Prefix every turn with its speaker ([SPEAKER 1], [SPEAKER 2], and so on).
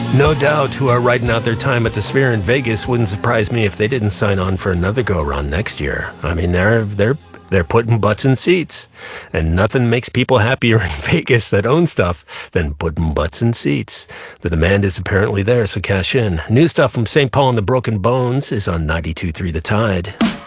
[SPEAKER 1] No doubt, who are riding out their time at the Sphere in Vegas. Wouldn't surprise me if they didn't sign on for another go-around next year. I mean, they're putting butts in seats. And nothing makes people happier in Vegas that own stuff than putting butts in seats. The demand is apparently there, so cash in. New stuff from St. Paul and the Broken Bones is on 92.3 The Tide.